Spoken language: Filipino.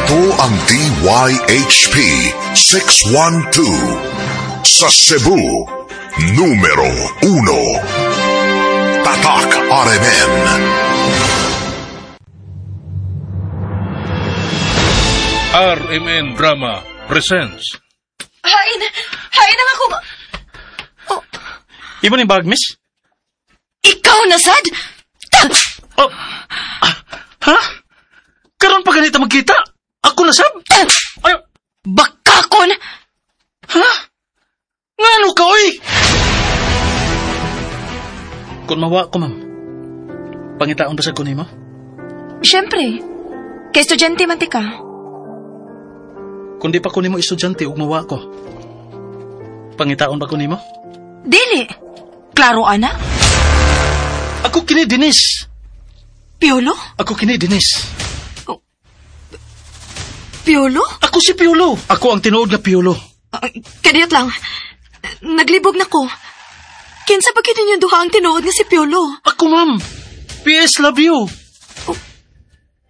Ito ang DYHP 612 sa Cebu, numero 1. Tatak RMN. RMN Drama presents. Hain ang ako. Oh, Iba ni bag, miss? ikaw na, Sad? Oh. Ha? Karon pa ganito magkita? Ako na, sab? Ay, Bakakon! ha? Ngano ka, oy? Kung mawa ko, ma'am, pangitaon ba sa kunin mo? Siyempre. Kay estudyante man ti ka. Kung di pa kunin mo estudyante, ug mawa ko, pangitaon ba kunin mo? Dili. Klaro, ana? Ako kini Dinis. Piolo? Ako kini Dinis. Piolo? Ako si Piolo. Ako ang tinuod na Piolo. Kadiyot lang. Naglibog na ko. Kinsa pa kini yung duha ang tinuod nga si Piolo? Ako, ma'am. PS love you.